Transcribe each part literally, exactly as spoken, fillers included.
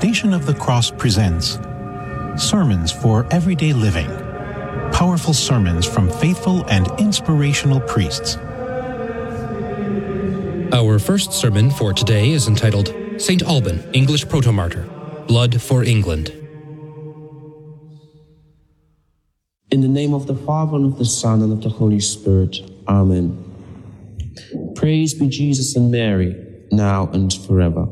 Station of the Cross presents Sermons for Everyday Living. Powerful sermons from faithful and inspirational priests. Our first sermon for today is entitled Saint Alban, English Protomartyr, Blood for England. In the name of the Father, and of the Son, and of the Holy Spirit. Amen. Praise be Jesus and Mary, now and forever.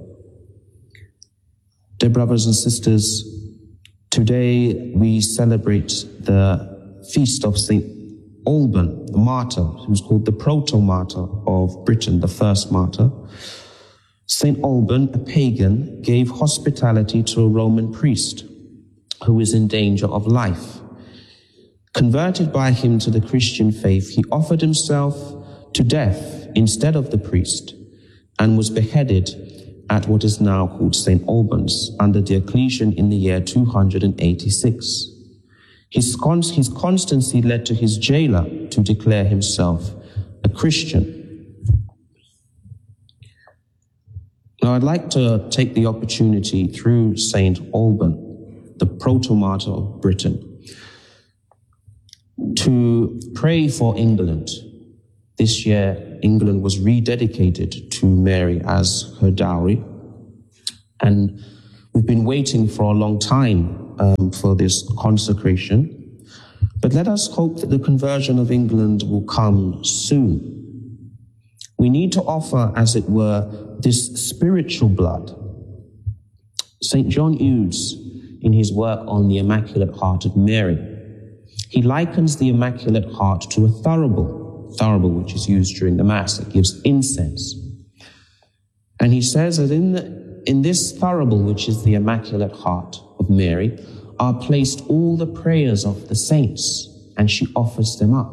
Dear brothers and sisters, today we celebrate the feast of Saint Alban, the martyr, who's called the proto-martyr of Britain, the first martyr. Saint Alban, a pagan, gave hospitality to a Roman priest who was in danger of life. Converted by him to the Christian faith, he offered himself to death instead of the priest and was beheaded at what is now called Saint Albans under Diocletian in the year two hundred eighty-six. His, const- his constancy led to his jailer to declare himself a Christian. Now I'd like to take the opportunity through Saint Alban, the proto-martyr of Britain, to pray for England. This year, England was rededicated to Mary as her dowry. And we've been waiting for a long time um, for this consecration. But let us hope that the conversion of England will come soon. We need to offer, as it were, this spiritual blood. Saint John Eudes, in his work on the Immaculate Heart of Mary, he likens the Immaculate Heart to a thurible. Thurible, which is used during the Mass, it gives incense. And he says that in, the, in this thurible, which is the Immaculate Heart of Mary, are placed all the prayers of the saints, and she offers them up.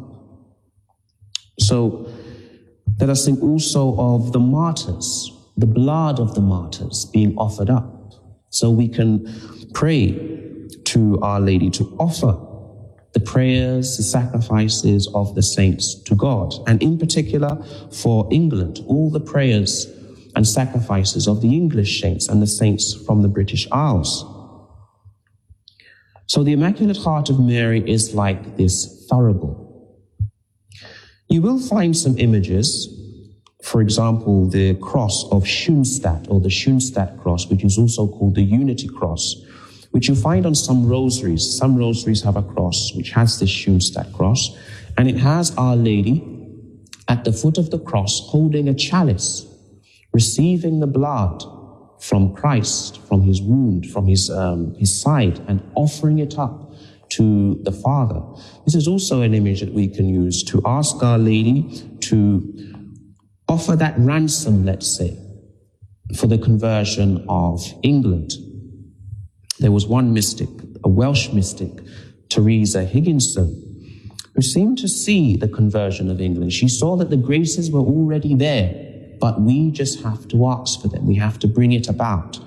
So let us think also of the martyrs, the blood of the martyrs being offered up. So we can pray to Our Lady to offer the prayers, the sacrifices of the saints to God, and in particular for England, all the prayers and sacrifices of the English saints and the saints from the British Isles. So the Immaculate Heart of Mary is like this thurible. You will find some images, for example, the cross of Schoenstatt, or the Schoenstatt cross, which is also called the Unity Cross, which you find on some rosaries. Some rosaries have a cross which has this Schoenstatt cross, and it has Our Lady at the foot of the cross holding a chalice, receiving the blood from Christ, from his wound, from his, um, his side, and offering it up to the Father. This is also an image that we can use to ask Our Lady to offer that ransom, let's say, for the conversion of England. There was one mystic, a Welsh mystic, Teresa Higginson, who seemed to see the conversion of England. She saw that the graces were already there, but we just have to ask for them. We have to bring it about.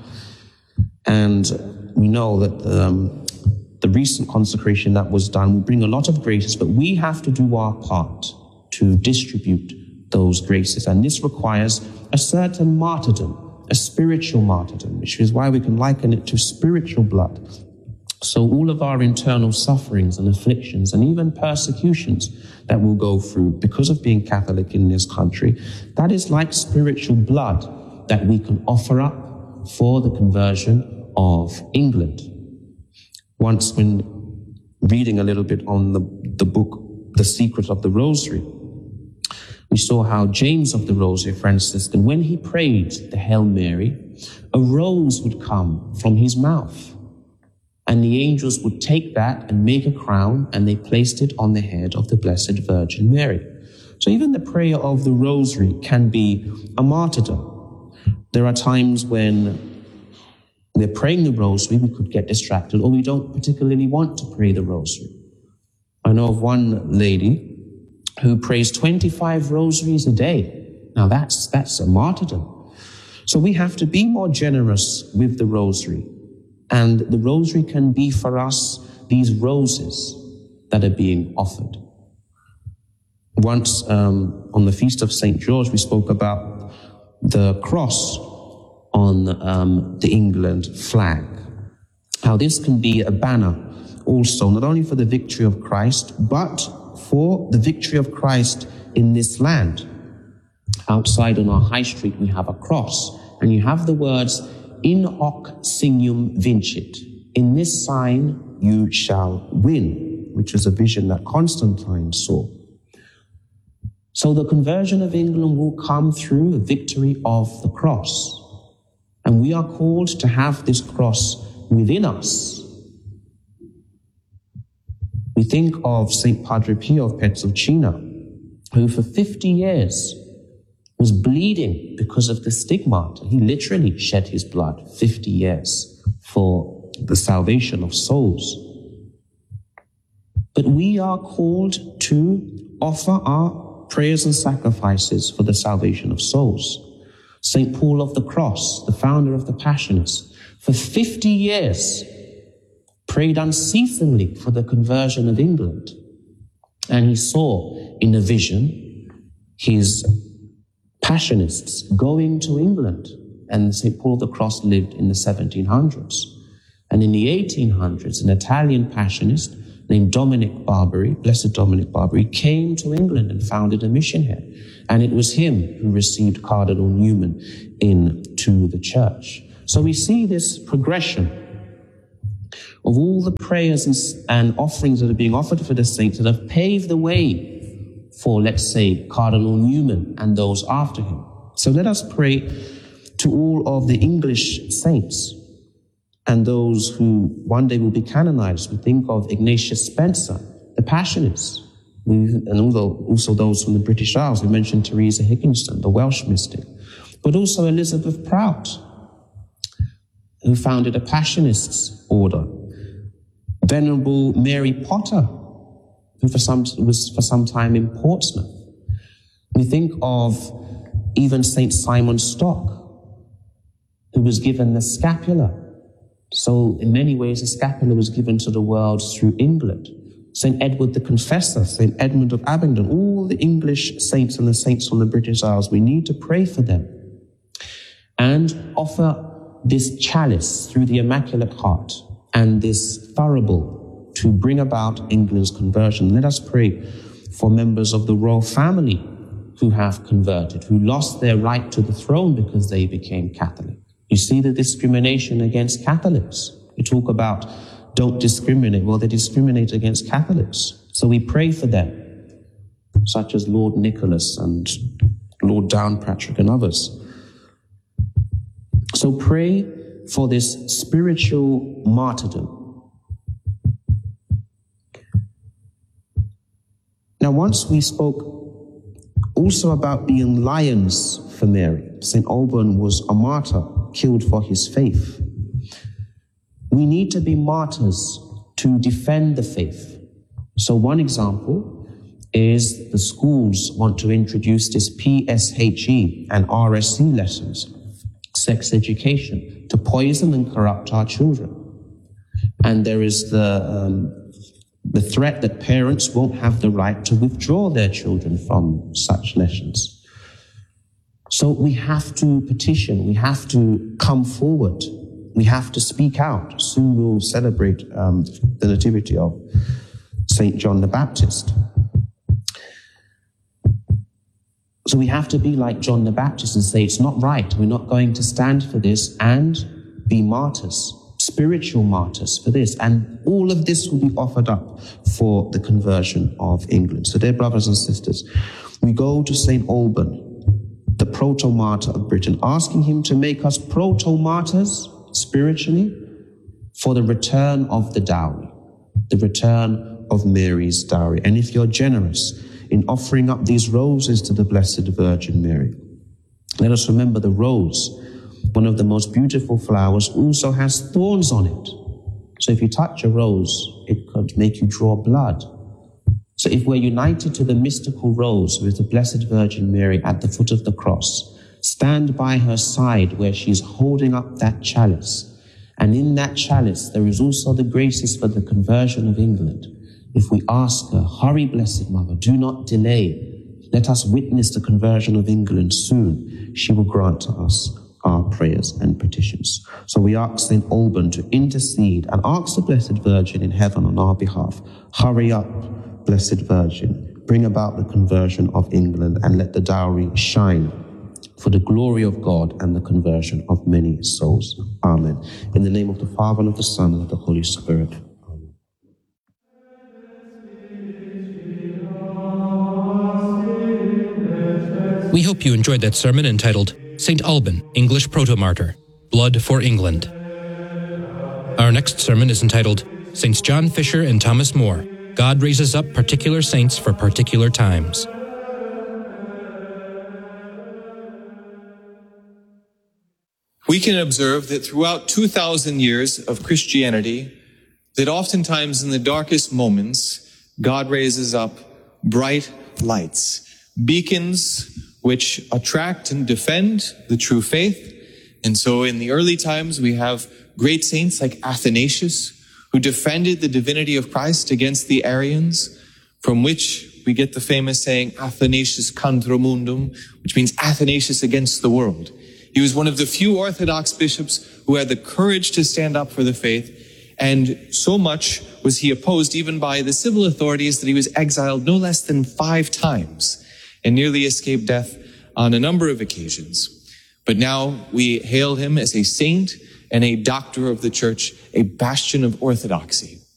And we know that um, the recent consecration that was done will bring a lot of graces, but we have to do our part to distribute those graces. And this requires a certain martyrdom, a spiritual martyrdom, which is why we can liken it to spiritual blood. So all of our internal sufferings and afflictions and even persecutions that we'll go through because of being Catholic in this country, that is like spiritual blood that we can offer up for the conversion of England. Once when reading a little bit on the, the book, The Secret of the Rosary, we saw how James of the Rosary Franciscan, when he prayed the Hail Mary, a rose would come from his mouth. And the angels would take that and make a crown, and they placed it on the head of the Blessed Virgin Mary. So even the prayer of the Rosary can be a martyrdom. There are times when we're praying the Rosary, we could get distracted, or we don't particularly want to pray the Rosary. I know of one lady who prays twenty-five rosaries a day. Now that's, that's a martyrdom. So we have to be more generous with the rosary. And the rosary can be for us these roses that are being offered. Once um, on the feast of Saint George, we spoke about the cross on um, the England flag. How this can be a banner also, not only for the victory of Christ, but for the victory of Christ in this land. Outside on our high street, we have a cross, and you have the words, in hoc signum vincit. In this sign you shall win, which is a vision that Constantine saw. So the conversion of England will come through a victory of the cross. And we are called to have this cross within us. We think of Saint Padre Pio of Petrelcina, who for fifty years was bleeding because of the stigmata. He literally shed his blood fifty years for the salvation of souls. But we are called to offer our prayers and sacrifices for the salvation of souls. Saint Paul of the Cross, the founder of the Passionists, for fifty years prayed unceasingly for the conversion of England. And he saw in a vision his Passionists going to England. And Saint Paul of the Cross lived in the seventeen hundreds. And in the eighteen hundreds, an Italian Passionist named Dominic Barbary, Blessed Dominic Barbary, came to England and founded a mission here. And it was him who received Cardinal Newman into the church. So we see this progression of all the prayers and, and offerings that are being offered for the saints that have paved the way for, let's say, Cardinal Newman and those after him. So let us pray to all of the English saints and those who one day will be canonized. We think of Ignatius Spencer, the Passionists, and also those from the British Isles. We mentioned Teresa Higginson, the Welsh mystic, but also Elizabeth Prout, who founded a Passionists order. Venerable Mary Potter, who for some, was for some time in Portsmouth. We think of even Saint Simon Stock, who was given the scapular. So in many ways, the scapular was given to the world through England. Saint Edward the Confessor, Saint Edmund of Abingdon, all the English saints and the saints from the British Isles, we need to pray for them and offer this chalice through the Immaculate Heart and this thurible to bring about England's conversion. Let us pray for members of the royal family who have converted, who lost their right to the throne because they became Catholic. You see the discrimination against Catholics. We talk about don't discriminate. Well, they discriminate against Catholics. So we pray for them, such as Lord Nicholas and Lord Downpatrick and others. So pray for this spiritual martyrdom. Now, once we spoke also about being lions for Mary. Saint Alban was a martyr, killed for his faith. We need to be martyrs to defend the faith. So one example is the schools want to introduce this P S H E and R S C lessons, sex education, to poison and corrupt our children. And there is the um, the threat that parents won't have the right to withdraw their children from such lessons. So we have to petition, we have to come forward, we have to speak out. Soon we'll celebrate um, the nativity of Saint John the Baptist. So we have to be like John the Baptist and say, it's not right, we're not going to stand for this, and be martyrs, spiritual martyrs for this. And all of this will be offered up for the conversion of England. So dear brothers and sisters, we go to Saint Alban, the proto-martyr of Britain, asking him to make us proto-martyrs spiritually for the return of the dowry, the return of Mary's dowry. And if you're generous in offering up these roses to the Blessed Virgin Mary, let us remember the rose, one of the most beautiful flowers, also has thorns on it. So if you touch a rose, it could make you draw blood. So if we're united to the mystical rose with the Blessed Virgin Mary at the foot of the cross, stand by her side where she's holding up that chalice. And in that chalice, there is also the graces for the conversion of England. If we ask her, hurry, Blessed Mother, do not delay. Let us witness the conversion of England soon. She will grant to us our prayers and petitions. So we ask Saint Alban to intercede and ask the Blessed Virgin in heaven on our behalf. Hurry up, Blessed Virgin, bring about the conversion of England and let the dowry shine for the glory of God and the conversion of many souls. Amen. In the name of the Father, and of the Son, and of the Holy Spirit. Amen. We hope you enjoyed that sermon entitled Saint Alban, English Protomartyr, Blood for England. Our next sermon is entitled Saints John Fisher and Thomas More, God Raises Up Particular Saints for Particular Times. We can observe that throughout two thousand years of Christianity, that oftentimes in the darkest moments, God raises up bright lights, beacons which attract and defend the true faith. And so in the early times, we have great saints like Athanasius, who defended the divinity of Christ against the Arians, from which we get the famous saying, Athanasius contra mundum, which means Athanasius against the world. He was one of the few Orthodox bishops who had the courage to stand up for the faith, and so much was he opposed even by the civil authorities that he was exiled no less than five times and nearly escaped death on a number of occasions. But now we hail him as a saint and a doctor of the church, a bastion of orthodoxy.